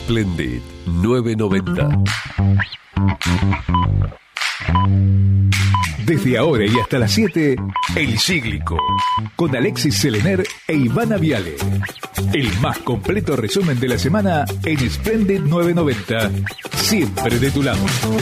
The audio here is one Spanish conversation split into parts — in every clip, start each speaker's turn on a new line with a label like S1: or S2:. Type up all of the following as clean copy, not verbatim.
S1: Splendid 990.
S2: Desde ahora y hasta las 7, El Cíglico, con Alexis Selener e Ivana Viale. El más completo resumen de la semana en Splendid 990. Siempre de tu lado.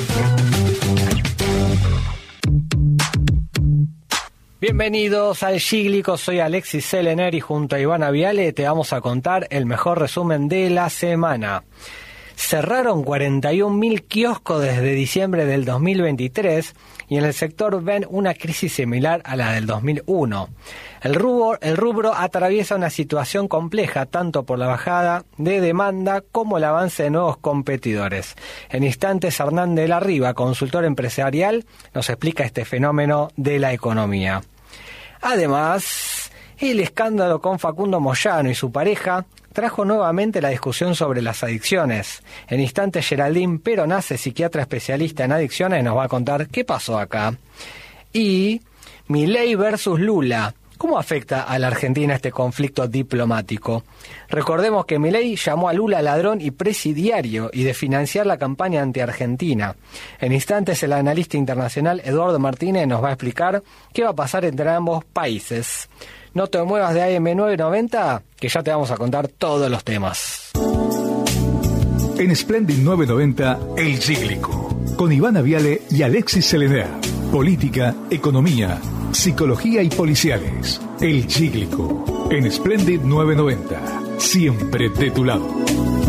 S3: Bienvenidos al Cíglico, soy Alexis Selener y junto a Ivana Viale te vamos a contar el mejor resumen de la semana. Cerraron 41.000 kioscos desde diciembre del 2023 y en el sector ven una crisis similar a la del 2001. El rubro atraviesa una situación compleja tanto por la bajada de demanda como el avance de nuevos competidores. En instantes, Hernán de la Riva, consultor empresarial, nos explica este fenómeno de la economía. Además, el escándalo con Facundo Moyano y su pareja trajo nuevamente la discusión sobre las adicciones. En instantes, Geraldine Peronace, psiquiatra especialista en adicciones, nos va a contar qué pasó acá. Y Milei versus Lula. ¿Cómo afecta a la Argentina este conflicto diplomático? Recordemos que Milei llamó a Lula ladrón y presidiario y de financiar la campaña anti-argentina. En instantes, el analista internacional Eduardo Martínez nos va a explicar qué va a pasar entre ambos países. No te muevas de AM990, que ya te vamos a contar todos los temas.
S2: En Splendid 990, El Cíglico, con Ivana Viale y Alexis Selener. Política, economía, psicología y policiales. El Cíglico, en Splendid 990. Siempre de tu lado.